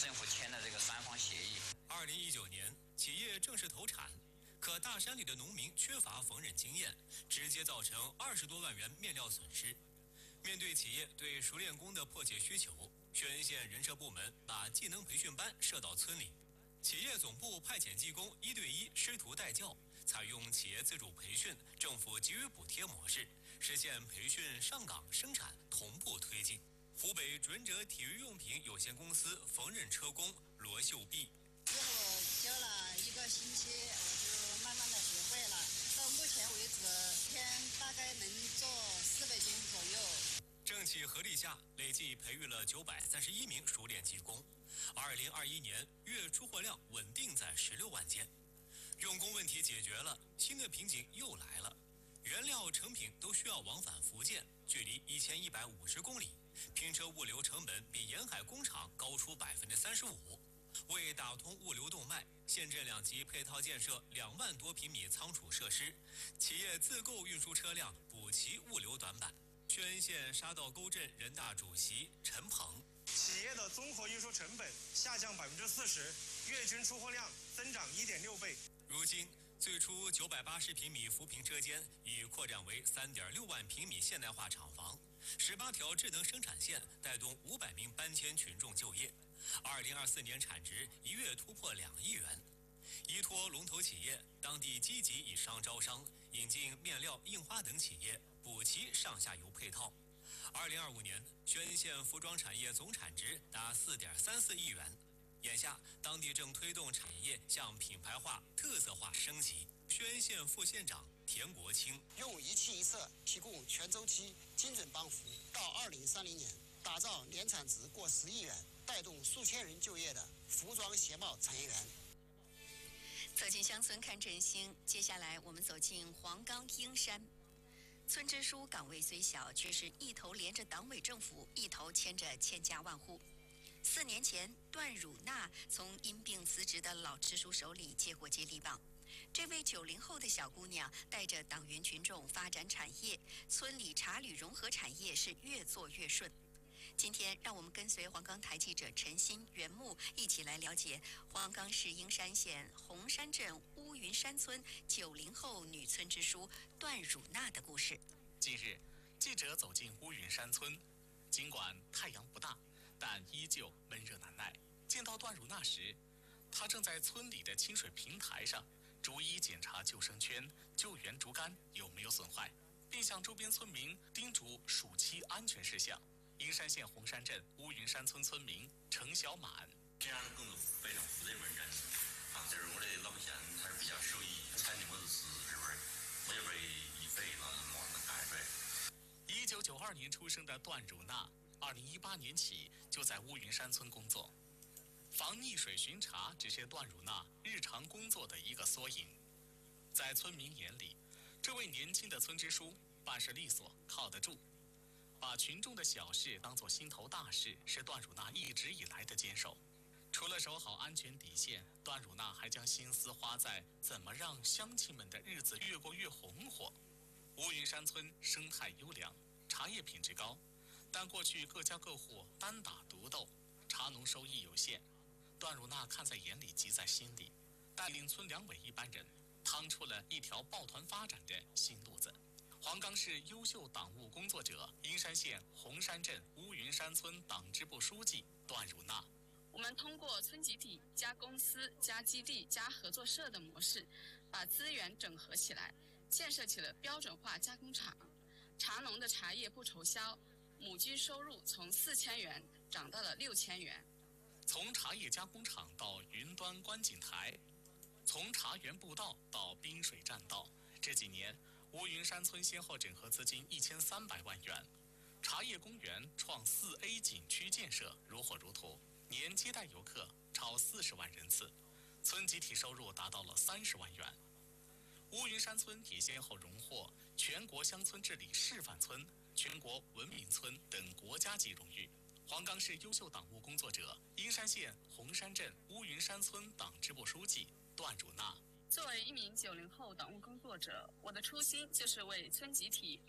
政府签了这个3方协议。 2019年，企业正式投产，可大山里的农民缺乏缝纫经验，直接造成20多万元面料损失。面对企业对熟练工的迫切需求，宣恩县人社部门把技能培训班设到村里，企业总部派遣技工1对1师徒带教，采用企业自主培训、政府给予补贴模式，实现培训上岗生产同步推进。湖北准者体育用品有限公司缝纫车工罗秀碧。 之后教了1个星期，我就慢慢的学会了。到目前为止，一天大概能做400斤左右。 政企合力下，累计培育了931名熟练技工。2021年月出货量稳定在16万件。用工问题解决了，新的瓶颈又来了。原料成品都需要往返福建，距离1150公里，拼车物流成本比沿海工厂高出35%。为打通物流动脉，县镇2级配套建设2万多平米仓储设施，企业自购运输车辆补齐物流短板。宣恩县沙道沟镇人大主席陈鹏： 企业的综合运输成本下降40%，月均出货量增长1.6倍。 如今，最初980平米扶贫车间已扩展为3.6万平米现代化厂房，18条智能生产线带动500名搬迁群众就业。2024年产值1月突破2亿元。依托龙头企业，当地积极以商招商，引进面料、印花等企业，补齐上下游配套。2025年，宣恩县服装产业总产值达4.34亿元。眼下，当地正推动产业向品牌化、特色化升级。宣恩县副县长田国清： 用一气一色提供全周期精准帮扶，到2030年打造年产值过10亿元，带动数千人就业的服装鞋帽产业园。 走进乡村看振兴，接下来我们走进黄冈英山。村支书岗位虽小，却是一头连着党委政府，一头牵着千家万户。4年前，段汝娜从因病辞职的老支书手里接过接力棒。这位90后的小姑娘带着党员群众发展产业，村里茶旅融合产业是越做越顺。今天，让我们跟随黄冈台记者陈鑫、袁木一起来了解黄冈市英山县红山镇乌云山村90后女村支书段汝娜的故事。 近日，记者走进乌云山村，尽管太阳不大，但依旧闷热难耐。见到段汝娜时，她正在村里的清水平台上逐一检查救生圈、救援竹竿有没有损坏，并向周边村民叮嘱暑期安全事项。英山县红山镇乌云山村村民程小满： 这样的工作非常负责任的这是我的老乡，他是比较受益，产的我是这边我也被一倍了，往那干出来。1992年出生的段汝娜，2018年起就在乌云山村工作。防溺水巡查只是段汝娜日常工作的一个缩影。在村民眼里，这位年轻的村支书办事利索，靠得住。把群众的小事当作心头大事，是段汝娜一直以来的坚守。除了守好安全底线，段汝娜还将心思花在怎么让乡亲们的日子越过越红火。乌云山村生态优良，茶叶品质高，但过去各家各户单打独斗，茶农收益有限。段汝娜看在眼里，急在心里，带领村两委一班人，趟出了一条抱团发展的新路子。黄冈市优秀党务工作者，英山县红山镇乌云山村党支部书记段汝娜。 我们通过村集体加公司加基地加合作社的模式，把资源整合起来，建设起了标准化加工厂。茶农的茶叶不愁销，亩均收入从4000元涨到了6000元。 从茶叶加工厂到云端观景台，从茶园步道到滨水栈道，这几年乌云山村先后整合资金1300万元，茶叶公园创4A 景区建设如火如荼，年接待游客超40万人次，村集体收入达到了30万元。乌云山村也先后荣获全国乡村治理示范村、全国文明村等国家级荣誉。黄冈市优秀党务工作者，英山县红山镇乌云山村党支部书记段汝娜。 作为一名90后党务工作者，我的初心就是为村集体